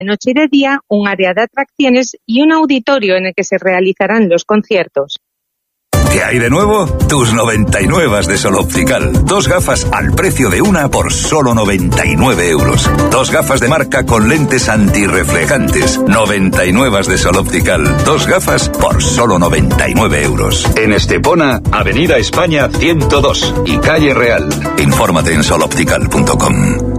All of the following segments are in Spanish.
noche y de día, un área de atracciones y un auditorio en el que se realizarán los conciertos. ¿Qué hay de nuevo? Tus 99 de Sol Optical. 2 gafas al precio de una por solo 99 euros. 2 gafas de marca con lentes antirreflejantes. 99 de Sol Optical. 2 gafas por solo 99 euros. En Estepona, Avenida España 102 y Calle Real. Infórmate en soloptical.com.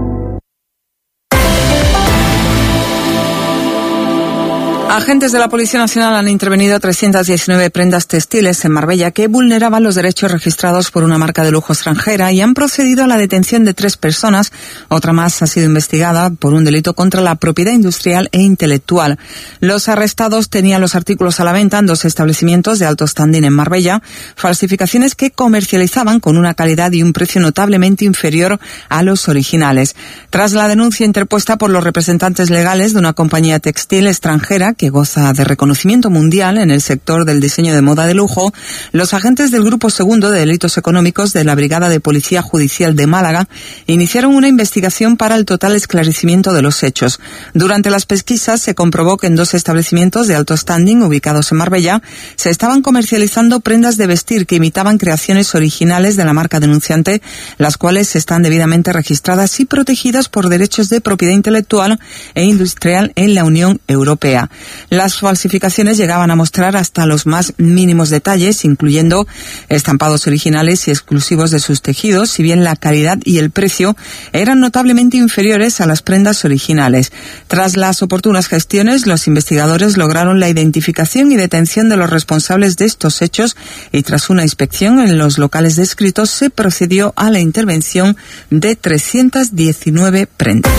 Agentes de la Policía Nacional han intervenido 319 prendas textiles en Marbella que vulneraban los derechos registrados por una marca de lujo extranjera y han procedido a la detención de 3 personas. Otra más ha sido investigada por un delito contra la propiedad industrial e intelectual. Los arrestados tenían los artículos a la venta en 2 establecimientos de alto standing en Marbella, falsificaciones que comercializaban con una calidad y un precio notablemente inferior a los originales. Tras la denuncia interpuesta por los representantes legales de una compañía textil extranjera que goza de reconocimiento mundial en el sector del diseño de moda de lujo, los agentes del Grupo Segundo de Delitos Económicos de la Brigada de Policía Judicial de Málaga iniciaron una investigación para el total esclarecimiento de los hechos. Durante las pesquisas se comprobó que en 2 establecimientos de alto standing ubicados en Marbella se estaban comercializando prendas de vestir que imitaban creaciones originales de la marca denunciante, las cuales están debidamente registradas y protegidas por derechos de propiedad intelectual e industrial en la Unión Europea. Las falsificaciones llegaban a mostrar hasta los más mínimos detalles, incluyendo estampados originales y exclusivos de sus tejidos, si bien la calidad y el precio eran notablemente inferiores a las prendas originales. Tras las oportunas gestiones, los investigadores lograron la identificación y detención de los responsables de estos hechos y tras una inspección en los locales descritos se procedió a la intervención de 319 prendas.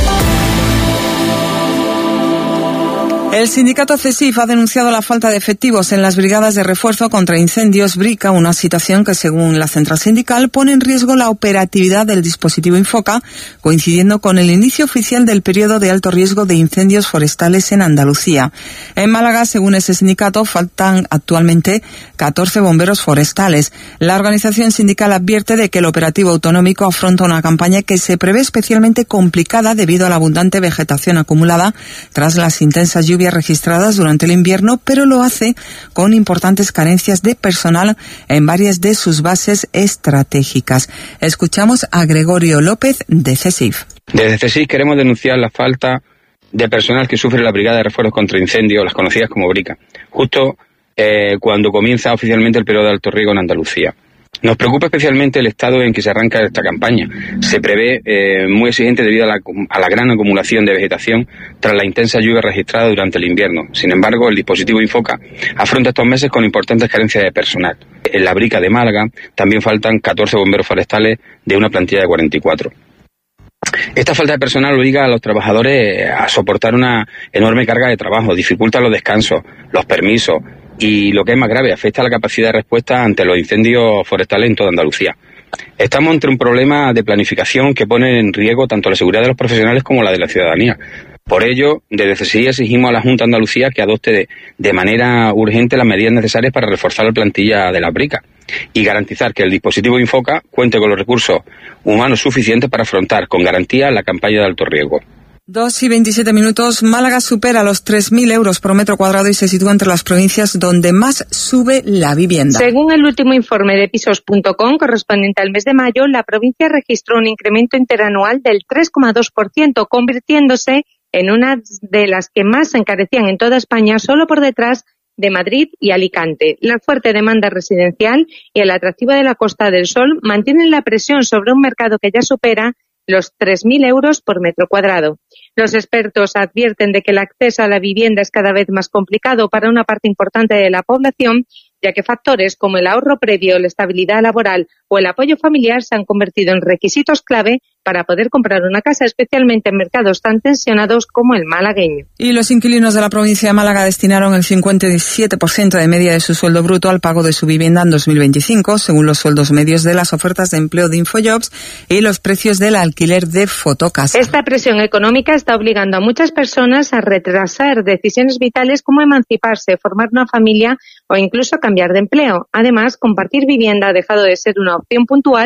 El sindicato CESIF ha denunciado la falta de efectivos en las brigadas de refuerzo contra incendios Brica, una situación que, según la central sindical, pone en riesgo la operatividad del dispositivo Infoca, coincidiendo con el inicio oficial del periodo de alto riesgo de incendios forestales en Andalucía. En Málaga, según ese sindicato, faltan actualmente 14 bomberos forestales. La organización sindical advierte de que el operativo autonómico afronta una campaña que se prevé especialmente complicada debido a la abundante vegetación acumulada tras las intensas lluvias registradas durante el invierno, pero lo hace con importantes carencias de personal en varias de sus bases estratégicas. Escuchamos a Gregorio López de CESIF. Desde CESIF queremos denunciar la falta de personal que sufre la Brigada de Refuerzos contra Incendios, las conocidas como Brica, justo cuando comienza oficialmente el periodo de alto riesgo en Andalucía. Nos preocupa especialmente el estado en que se arranca esta campaña. Se prevé muy exigente debido a la gran acumulación de vegetación tras la intensa lluvia registrada durante el invierno. Sin embargo, el dispositivo Infoca afronta estos meses con importantes carencias de personal. En la Brica de Málaga también faltan 14 bomberos forestales de una plantilla de 44. Esta falta de personal obliga a los trabajadores a soportar una enorme carga de trabajo, dificulta los descansos, los permisos, y lo que es más grave, afecta a la capacidad de respuesta ante los incendios forestales en toda Andalucía. Estamos ante un problema de planificación que pone en riesgo tanto la seguridad de los profesionales como la de la ciudadanía. Por ello, desde CSI exigimos a la Junta de Andalucía que adopte de manera urgente las medidas necesarias para reforzar la plantilla de la Brica y garantizar que el dispositivo Infoca cuente con los recursos humanos suficientes para afrontar con garantía la campaña de alto riesgo. 2:27. Málaga supera los 3.000 euros por metro cuadrado y se sitúa entre las provincias donde más sube la vivienda. Según el último informe de Pisos.com, correspondiente al mes de mayo, la provincia registró un incremento interanual del 3,2%, convirtiéndose en una de las que más se encarecían en toda España, solo por detrás de Madrid y Alicante. La fuerte demanda residencial y el atractivo de la Costa del Sol mantienen la presión sobre un mercado que ya supera los 3.000 euros por metro cuadrado. Los expertos advierten de que el acceso a la vivienda es cada vez más complicado para una parte importante de la población, ya que factores como el ahorro previo, la estabilidad laboral o el apoyo familiar se han convertido en requisitos clave para poder comprar una casa, especialmente en mercados tan tensionados como el malagueño. Y los inquilinos de la provincia de Málaga destinaron el 57% de media de su sueldo bruto al pago de su vivienda en 2025, según los sueldos medios de las ofertas de empleo de Infojobs y los precios del alquiler de Fotocasa. Esta presión económica está obligando a muchas personas a retrasar decisiones vitales como emanciparse, formar una familia o incluso cambiar de empleo. Además, compartir vivienda ha dejado de ser una opción puntual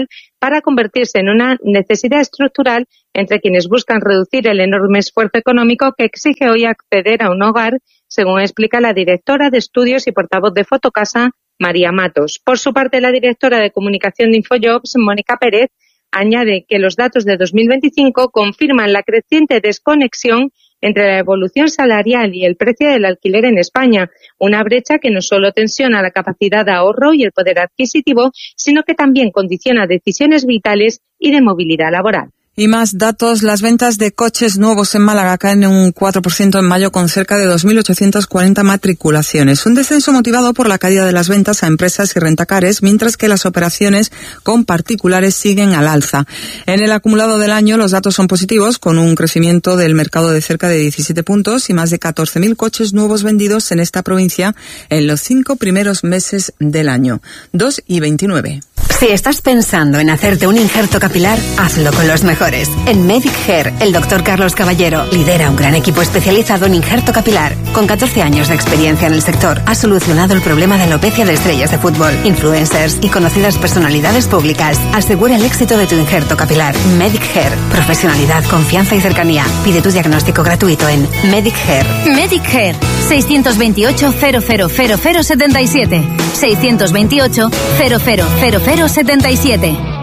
para convertirse en una necesidad estructural entre quienes buscan reducir el enorme esfuerzo económico que exige hoy acceder a un hogar, según explica la directora de estudios y portavoz de Fotocasa, María Matos. Por su parte, la directora de comunicación de Infojobs, Mónica Pérez, añade que los datos de 2025 confirman la creciente desconexión entre la evolución salarial y el precio del alquiler en España, una brecha que no solo tensiona la capacidad de ahorro y el poder adquisitivo, sino que también condiciona decisiones vitales y de movilidad laboral. Y más datos, las ventas de coches nuevos en Málaga caen un 4% en mayo con cerca de 2.840 matriculaciones. Un descenso motivado por la caída de las ventas a empresas y rentacares, mientras que las operaciones con particulares siguen al alza. En el acumulado del año los datos son positivos, con un crecimiento del mercado de cerca de 17 puntos y más de 14.000 coches nuevos vendidos en esta provincia en los 5 primeros meses del año. 2,29. Si estás pensando en hacerte un injerto capilar, hazlo con los mejores. En Medic Hair, el doctor Carlos Caballero lidera un gran equipo especializado en injerto capilar. Con 14 años de experiencia en el sector, ha solucionado el problema de alopecia de estrellas de fútbol, influencers y conocidas personalidades públicas. Asegura el éxito de tu injerto capilar. Medic Hair. Profesionalidad, confianza y cercanía. Pide tu diagnóstico gratuito en Medic Hair. Medic Hair. 628 000077. 628 000077.